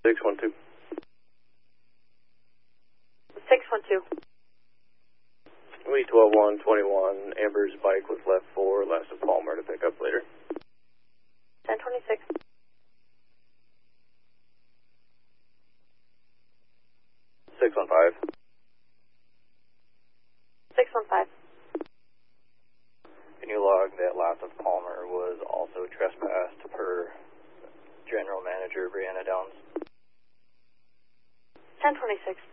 612. 612. We 12-121, Amber's bike was left for last of Palmer to pick up later. 1026. 615. 615. Can you log that last of Palmer was also trespassed per General Manager Brianna Downs? 1026.